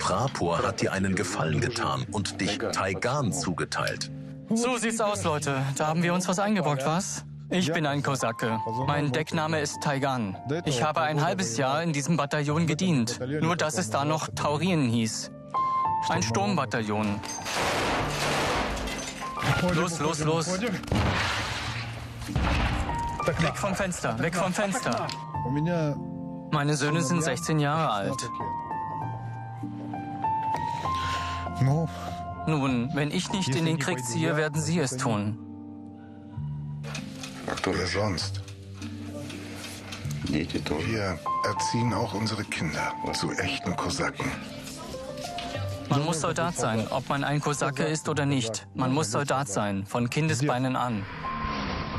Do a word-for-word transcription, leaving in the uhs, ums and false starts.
Frapor hat dir einen Gefallen getan und dich Taigan zugeteilt. So sieht's aus, Leute. Da haben wir uns was eingebrockt, was? Ich bin ein Kosake. Mein Deckname ist Taigan. Ich habe ein halbes Jahr in diesem Bataillon gedient. Nur dass es da noch Taurin hieß. Ein Sturmbataillon. Los, los, los. Weg vom Fenster, weg vom Fenster. Meine Söhne sind sechzehn Jahre alt. Nun, wenn ich nicht in den Krieg ziehe, werden sie es tun. Wer sonst? Wir erziehen auch unsere Kinder zu echten Kosaken. Man muss Soldat sein, ob man ein Kosake ist oder nicht. Man muss Soldat sein, von Kindesbeinen an.